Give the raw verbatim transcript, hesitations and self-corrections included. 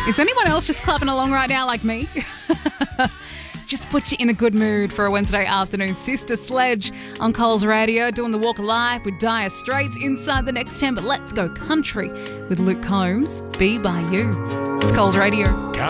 Is anyone else just clapping along right now like me? Just put you in a good mood for a Wednesday afternoon. Sister Sledge on Coles Radio, doing the Walk of Life with Dire Straits inside the next ten. But let's go country with Luke Combs. Be By You. It's Coles Radio.